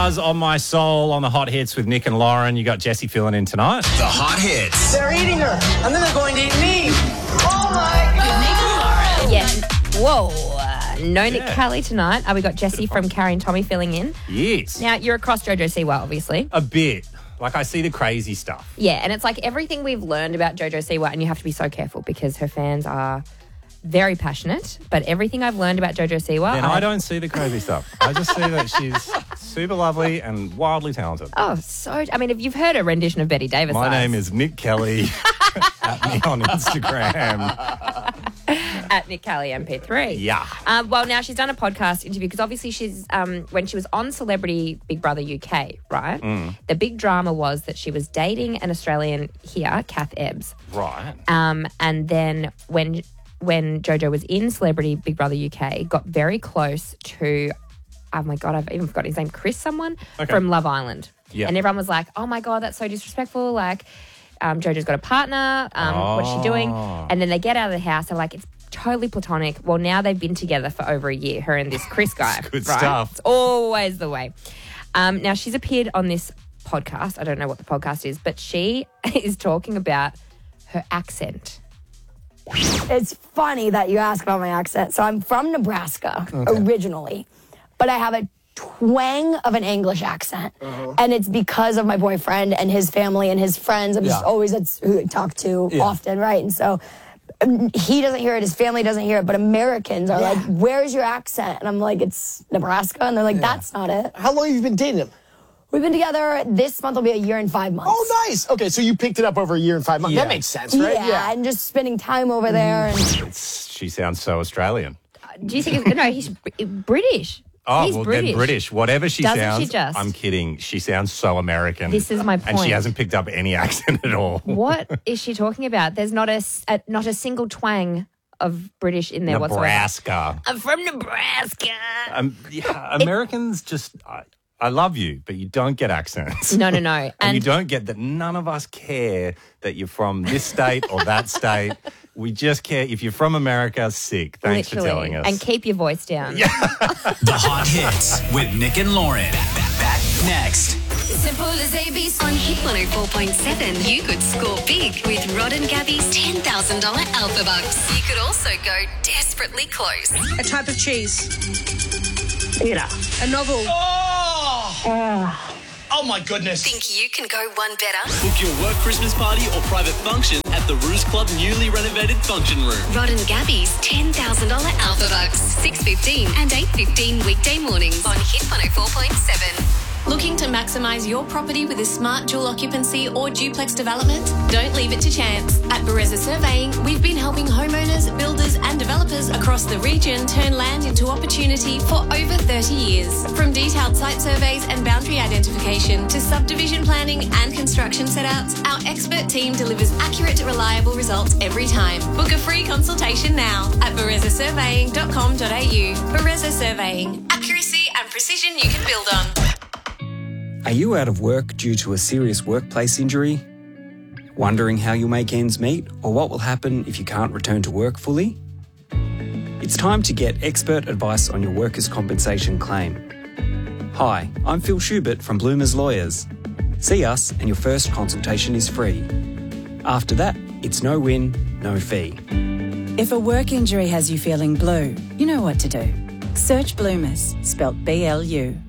Buzz on My Soul on the Hot Hits with Nick and Lauren. You got Jessie filling in tonight. The Hot Hits. They're eating her, and then they're going to eat me. Oh, my God. Yes. Whoa. No Nick Kelly tonight. We got Jessie from Carrie and Tommy filling in. Yes. Now, you're across Jojo Siwa, obviously. A bit. Like, I see the crazy stuff. Yeah, and it's like everything we've learned about Jojo Siwa, and you have to be so careful because her fans are very passionate, but everything I've learned about Jojo Siwa... Then I don't see the crazy stuff. I just see that she's super lovely and wildly talented. Oh, I mean, if you've heard a rendition of Betty Davis... My name is Nick Kelly. At me on Instagram. At Nick Kelly MP3. Yeah. Well, now she's done a podcast interview because obviously she's when she was on Celebrity Big Brother UK, right? The big drama was that she was dating an Australian here, Kath Ebbs. Right. And then when Jojo was in Celebrity Big Brother UK, got very close to, oh my God, I've even forgotten his name, Chris someone from Love Island. Yeah. And everyone was like, oh my God, that's so disrespectful. Like, Jojo's got a partner. What's she doing? And then they get out of the house. They're like, it's totally platonic. Well, now they've been together for over a year, her and this Chris guy. Good right? stuff. It's always the way. Now, she's appeared on this podcast. I don't know what the podcast is, but she is talking about her accent. It's funny that you ask about my accent. So I'm from Nebraska originally, but I have a twang of an English accent. And it's because of my boyfriend and his family and his friends. I'm just always that's who I talk to often, right? And so he doesn't hear it, his family doesn't hear it, but Americans are like, where's your accent? And I'm like, it's Nebraska. And they're like, that's not it. How long have you been dating him? We've been together, this month will be a year and 5 months. Oh, nice. Okay, so you picked it up over a year and 5 months. Yeah. That makes sense, right? Yeah, and just spending time over there. And She sounds so Australian. Do you think no, he's British. Oh, He's well, British. then British. Whatever she Doesn't sounds, she just? I'm kidding. She sounds so American. This is my And point. she hasn't picked up any accent at all. What is she talking about? There's not a single twang of British in there Nebraska. whatsoever. I'm from Nebraska. Americans just... I love you, but you don't get accents. No. And you don't get that none of us care that you're from this state or that state. We just care if you're from America, sick. Thanks for telling us. And keep your voice down. The Hot Hits with Nick and Lauren. Back next. Simple as ABC. On Hit 104.7, you could score big with Rod and Gabby's $10,000 Alpha Bucks. You could also go desperately close. A type of cheese. Pita. A novel. Oh, my goodness. Think you can go one better? Book your work Christmas party or private function at the Roost Club newly renovated function room. Rod and Gabby's $10,000 Alpha Bucks. 6:15 and 8:15 weekday mornings on Hit 104.7. Looking to maximise your property with a smart dual occupancy or duplex development? Don't leave it to chance. At Bereza Surveying, we've been helping homeowners, builders and developers across the region turn land into opportunity for over 30 years. From detailed site surveys and boundary identification to subdivision planning and construction setouts, our expert team delivers accurate, reliable results every time. Book a free consultation now at berezasurveying.com.au. Bereza Surveying. Accuracy and precision you can build on. Are you out of work due to a serious workplace injury? Wondering how you'll make ends meet or what will happen if you can't return to work fully? It's time to get expert advice on your workers' compensation claim. Hi, I'm Phil Schubert from Bloomers Lawyers. See us and your first consultation is free. After that, it's no win, no fee. If a work injury has you feeling blue, you know what to do. Search Bloomers, spelt BLU.